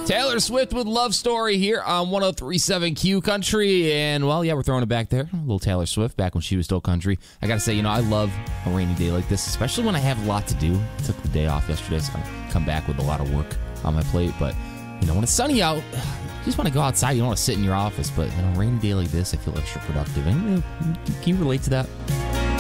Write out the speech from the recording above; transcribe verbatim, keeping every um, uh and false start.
Taylor Swift with Love Story here on one oh three point seven Q Country. And, well, yeah, we're throwing it back there. A little Taylor Swift back when she was still country. I got to say, you know, I love a rainy day like this, especially when I have a lot to do. I took the day off yesterday, so I come back with a lot of work on my plate. But, you know, when it's sunny out, you just want to go outside. You don't want to sit in your office. But, you know, a rainy day like this, I feel extra productive. And, you know, can you relate to that?